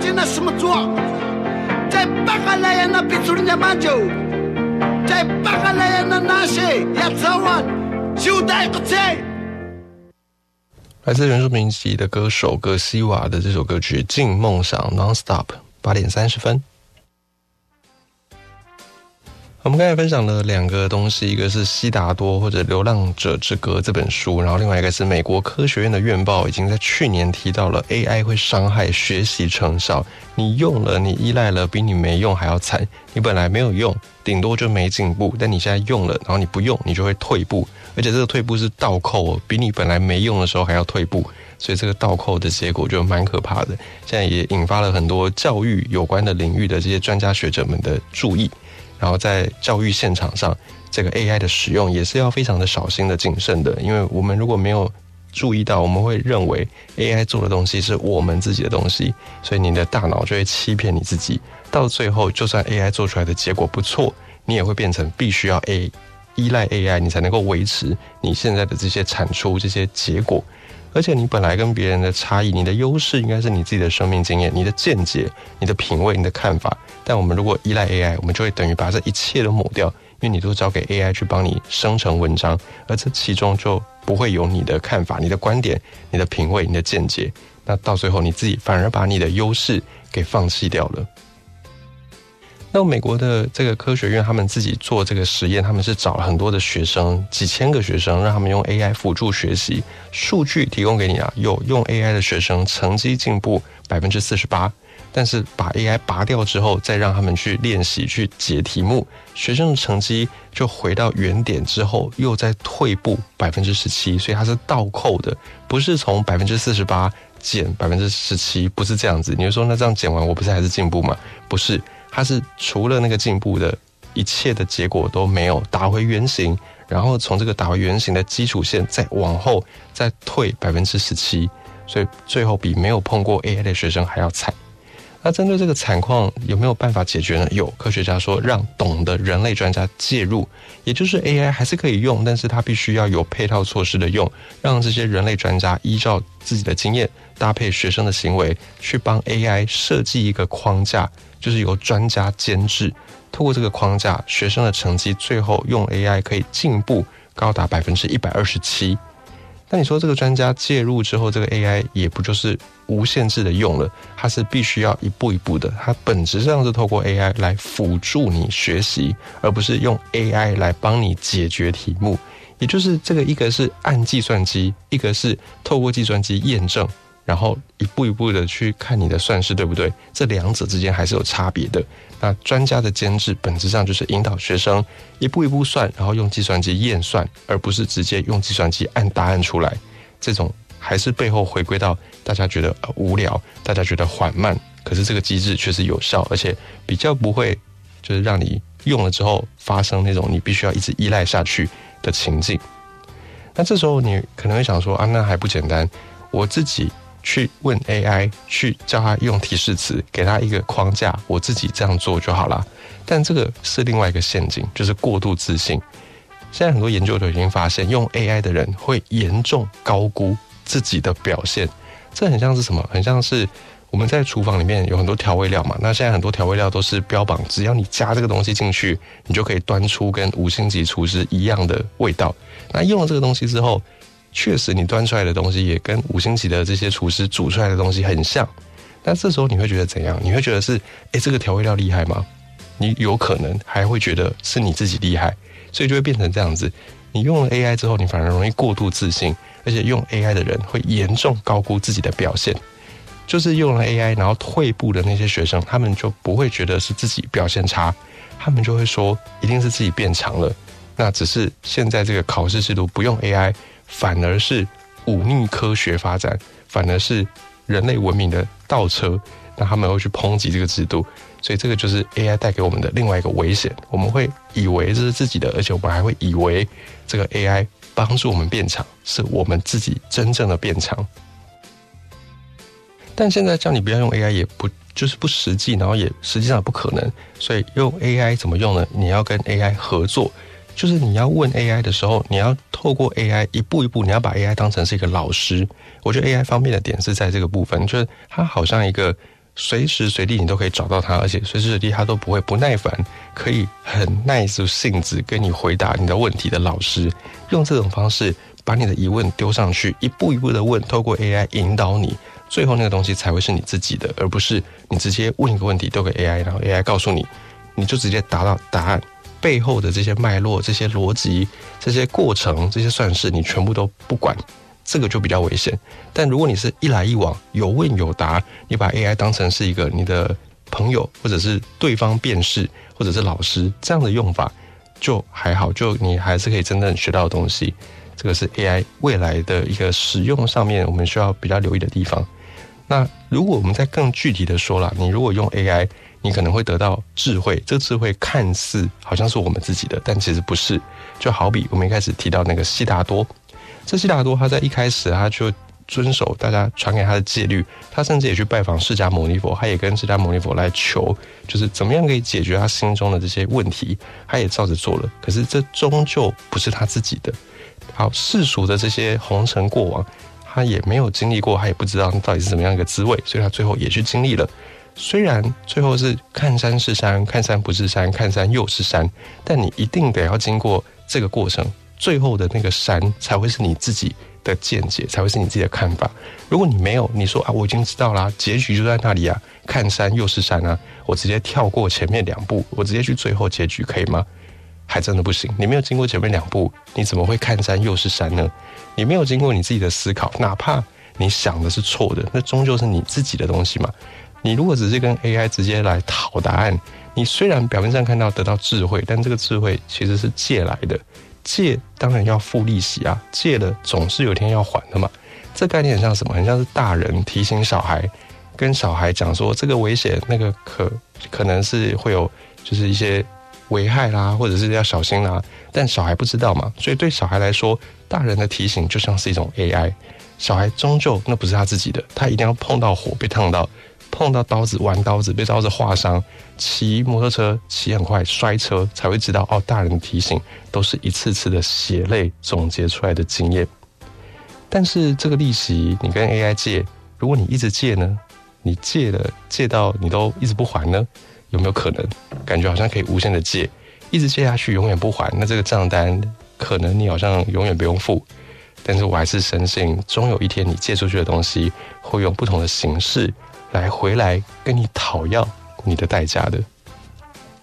现在什么做？在巴卡莱亚那比出人家蛮久，在巴卡莱亚那那些也早晚就带个菜。 来自原住民籍的歌手葛西瓦的这首歌曲《静梦想 Non-Stop》8点30分。我们刚才分享了两个东西，一个是悉达多或者《流浪者之歌》这本书，然后另外一个是美国科学院的院报已经在去年提到了 AI 会伤害学习成效，你用了你依赖了比你没用还要惨，你本来没有用顶多就没进步，但你现在用了，然后你不用你就会退步，而且这个退步是倒扣比你本来没用的时候还要退步，所以这个倒扣的结果就蛮可怕的。现在也引发了很多教育有关的领域的这些专家学者们的注意，然后在教育现场上，这个 AI 的使用也是要非常的小心的、谨慎的，因为我们如果没有注意到，我们会认为 AI 做的东西是我们自己的东西，所以你的大脑就会欺骗你自己，到最后就算 AI 做出来的结果不错，你也会变成必须要依赖 AI 你才能够维持你现在的这些产出、这些结果。而且你本来跟别人的差异，你的优势应该是你自己的生命经验、你的见解、你的品味、你的看法，但我们如果依赖 AI， 我们就会等于把这一切都抹掉，因为你都交给 AI 去帮你生成文章，而这其中就不会有你的看法、你的观点、你的品味、你的见解，那到最后你自己反而把你的优势给放弃掉了。那美国的这个科学院他们自己做这个实验，他们是找了很多的学生，几千个学生，让他们用 AI 辅助学习，数据提供给你啊，有用 AI 的学生成绩进步 48%， 但是把 AI 拔掉之后，再让他们去练习去解题目，学生的成绩就回到原点之后又再退步 17%， 所以它是倒扣的，不是从 48% 减 17%， 不是这样子。你就说那这样减完我不是还是进步吗？不是，它是除了那个进步的一切的结果都没有，打回原形，然后从这个打回原形的基础线再往后再退 17%， 所以最后比没有碰过 AI 的学生还要惨。那针对这个惨况有没有办法解决呢？有，科学家说让懂的人类专家介入，也就是 AI 还是可以用，但是它必须要有配套措施的用，让这些人类专家依照自己的经验搭配学生的行为去帮 AI 设计一个框架，就是由专家监制，透过这个框架，学生的成绩最后用 AI 可以进步高达 127%。那你说这个专家介入之后，这个 AI 也不就是无限制的用了，它是必须要一步一步的，它本质上是透过 AI 来辅助你学习，而不是用 AI 来帮你解决题目。也就是这个一个是按计算机，一个是透过计算机验证，然后一步一步的去看你的算式对不对，这两者之间还是有差别的。那专家的监制本质上就是引导学生一步一步算，然后用计算机验算，而不是直接用计算机按答案出来。这种还是背后回归到大家觉得无聊，大家觉得缓慢，可是这个机制确实有效，而且比较不会就是让你用了之后发生那种你必须要一直依赖下去的情境。那这时候你可能会想说啊，那还不简单，我自己去问 AI， 去叫他用提示词，给他一个框架，我自己这样做就好了。但这个是另外一个陷阱，就是过度自信。现在很多研究都已经发现，用 AI 的人会严重高估自己的表现。这很像是什么？很像是我们在厨房里面有很多调味料嘛，那现在很多调味料都是标榜，只要你加这个东西进去，你就可以端出跟5星级厨师一样的味道。那用了这个东西之后，确实你端出来的东西也跟5星级的这些厨师煮出来的东西很像，但这时候你会觉得怎样？你会觉得是这个调味料厉害吗？你有可能还会觉得是你自己厉害，所以就会变成这样子。你用了 AI 之后，你反而容易过度自信，而且用 AI 的人会严重高估自己的表现。就是用了 AI 然后退步的那些学生，他们就不会觉得是自己表现差，他们就会说一定是自己变强了。那只是现在这个考试制度不用 AI， 反而是忤逆科学发展，反而是人类文明的倒车，那他们会去抨击这个制度。所以这个就是 AI 带给我们的另外一个危险，我们会以为这是自己的，而且我们还会以为这个 AI 帮助我们变强，是我们自己真正的变强。但现在叫你不要用 AI 也就是不实际，然后也实际上不可能。所以用 AI 怎么用呢？你要跟 AI 合作，就是你要问 AI 的时候，你要透过 AI 一步一步，你要把 AI 当成是一个老师。我觉得 AI 方面的点是在这个部分，就是它好像一个随时随地你都可以找到它，而且随时随地它都不会不耐烦，可以很耐住性子跟你回答你的问题的老师，用这种方式把你的疑问丢上去，一步一步的问，透过 AI 引导你，最后那个东西才会是你自己的，而不是你直接问一个问题丢给 AI， 然后 AI 告诉你，你就直接达到答案，背后的这些脉络、这些逻辑、这些过程、这些算式，你全部都不管，这个就比较危险。但如果你是一来一往，有问有答，你把 AI 当成是一个你的朋友，或者是对方辨识，或者是老师，这样的用法就还好，就你还是可以真正学到的东西。这个是 AI 未来的一个使用上面我们需要比较留意的地方。那如果我们再更具体的说啦，你如果用 AI， 你可能会得到智慧，这个智慧看似好像是我们自己的，但其实不是。就好比我们一开始提到那个悉达多，这悉达多他在一开始他就遵守大家传给他的戒律，他甚至也去拜访释迦牟尼佛，他也跟释迦牟尼佛来求，就是怎么样可以解决他心中的这些问题，他也照着做了。可是这终究不是他自己的。好，世俗的这些红尘过往，他也没有经历过，他也不知道到底是怎么样一个滋味，所以他最后也去经历了。虽然最后是看山是山，看山不是山，看山又是山，但你一定得要经过这个过程，最后的那个山才会是你自己的见解，才会是你自己的看法。如果你没有，你说啊，我已经知道啦，结局就在那里啊，看山又是山啊，我直接跳过前面2步，我直接去最后结局可以吗？还真的不行。你没有经过前面2步，你怎么会看山又是山呢？你没有经过你自己的思考，哪怕你想的是错的，那终究是你自己的东西嘛。你如果只是跟 AI 直接来讨答案，你虽然表面上看到得到智慧，但这个智慧其实是借来的，借当然要付利息啊，借了总是有一天要还的嘛。这概念很像什么？很像是大人提醒小孩，跟小孩讲说这个危险，那个可能是会有就是一些危害啦，或者是要小心啦，但小孩不知道嘛，所以对小孩来说，大人的提醒就像是一种 AI， 小孩终究那不是他自己的，他一定要碰到火被烫到，碰到刀子玩刀子被刀子划伤，骑摩托车骑很快摔车，才会知道哦，大人的提醒都是一次次的血泪总结出来的经验。但是这个利息你跟 AI 借，如果你一直借呢，你借到你都一直不还呢，有没有可能感觉好像可以无限的借，一直借下去永远不还，那这个账单可能你好像永远不用付。但是我还是深信，终有一天你借出去的东西会用不同的形式来回来跟你讨要你的代价的。